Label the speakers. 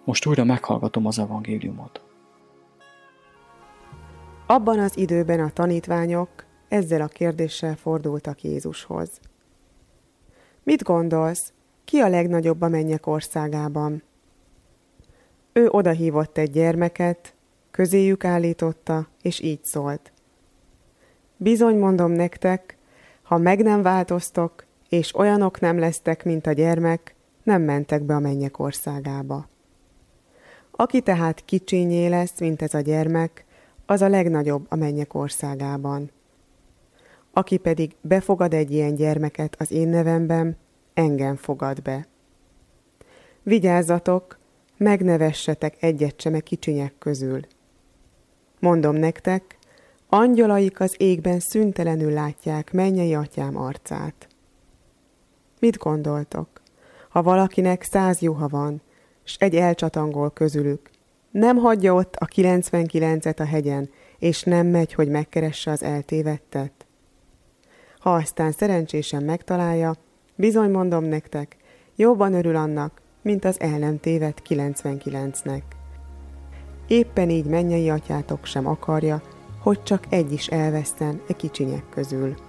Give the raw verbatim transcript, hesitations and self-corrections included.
Speaker 1: Most újra meghallgatom az evangéliumot.
Speaker 2: Abban az időben a tanítványok ezzel a kérdéssel fordultak Jézushoz. Mit gondolsz, ki a legnagyobb a mennyek országában? Ő odahívott egy gyermeket, közéjük állította, és így szólt. Bizony mondom nektek, ha meg nem változtok, és olyanok nem lesztek, mint a gyermek, nem mentek be a mennyek országába. Aki tehát kicsinyé lesz, mint ez a gyermek, az a legnagyobb a mennyek országában. Aki pedig befogad egy ilyen gyermeket az én nevemben, engem fogad be. Vigyázzatok, megnevessetek egyet sem a kicsinyek közül. Mondom nektek, angyalaik az égben szüntelenül látják mennyei atyám arcát. Mit gondoltok? Ha valakinek száz juha van, s egy elcsatangol közülük, nem hagyja ott a kilencvenkilencet a hegyen, és nem megy, hogy megkeresse az eltévedtet? Ha aztán szerencsésen megtalálja, bizony mondom nektek, jobban örül annak, mint az el nem tévedt kilencvenkilencnek. Éppen így mennyei atyátok sem akarja, hogy csak egy is elveszten e kicsinyek közül.